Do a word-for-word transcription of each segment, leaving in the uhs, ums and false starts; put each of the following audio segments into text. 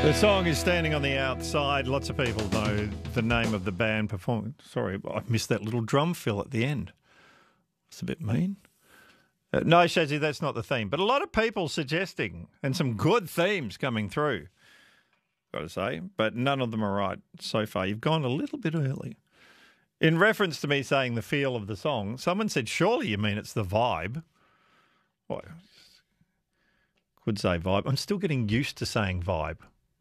The song is Standing on the Outside. Lots of people know the name of the band performing. Sorry, I missed that little drum fill at the end. It's a bit mean. Uh, no, Shazzy, that's not the theme. But a lot of people suggesting, and some good themes coming through, got to say, but none of them are right so far. You've gone a little bit early. In reference to me saying the feel of the song, someone said, surely you mean it's the vibe. Well, could say vibe. I'm still getting used to saying vibe.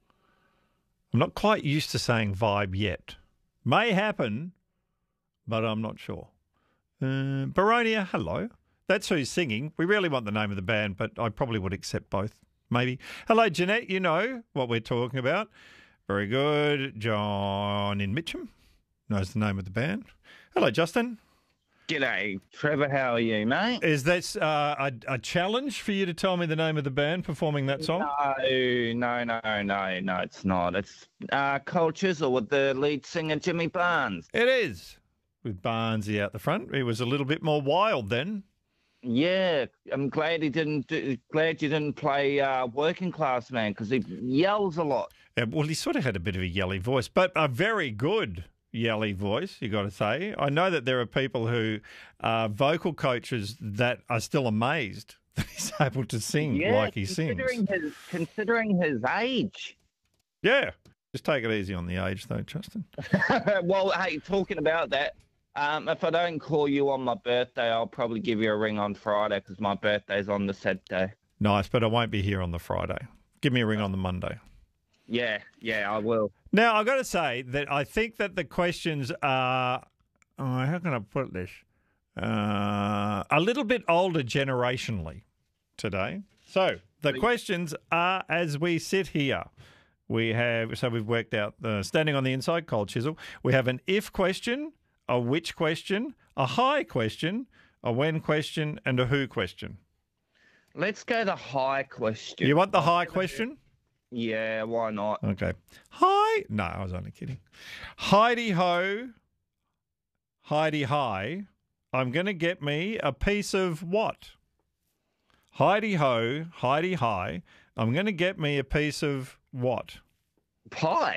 I'm not quite used to saying vibe yet. May happen, but I'm not sure. Uh, Baronia, hello. That's who's singing. We really want the name of the band, but I probably would accept both, maybe. Hello, Jeanette. You know what we're talking about. Very good. John in Mitcham knows the name of the band. Hello, Justin. G'day, Trevor. How are you, mate? Is that uh, a, a challenge for you to tell me the name of the band performing that song? No, no, no, no, no, it's not. It's uh, Cole Chisel with the lead singer, Jimmy Barnes. It is. With Barnesy out the front. He was a little bit more wild then. Yeah, I'm glad he didn't. Do, glad you didn't play uh, Working Class Man because he yells a lot. Yeah, well, he sort of had a bit of a yelly voice, but a very good yelly voice, you got to say. I know that there are people who are vocal coaches that are still amazed that he's able to sing yeah, like he sings. Considering his, considering his age. Yeah, just take it easy on the age, though, Justin. Well, hey, talking about that. Um, if I don't call you on my birthday, I'll probably give you a ring on Friday because my birthday's on the said day. Nice, but I won't be here on the Friday. Give me a ring on the Monday. Yeah, yeah, I will. Now, I've got to say that I think that the questions are, oh, how can I put this? Uh, a little bit older generationally today. So the questions are as we sit here. We have, so we've worked out the standing on the inside, Cold Chisel. We have an if question, a which question, a hi question, a when question, and a who question. Let's go the high question. You want the hi question? Yeah, why not? Okay. Hi. No, I was only kidding. Heidi ho. Heidi hi. I'm going to get me a piece of what? Heidi ho. Heidi hi. I'm going to get me a piece of what? Pie.